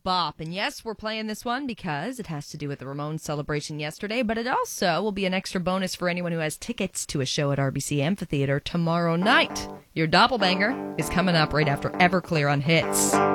bop. And yes, we're playing this one because it has to do with the Ramones celebration yesterday, but it also will be an extra bonus for anyone who has tickets to a show at RBC Amphitheater tomorrow night. Your doppelbanger is coming up right after Everclear on Hits.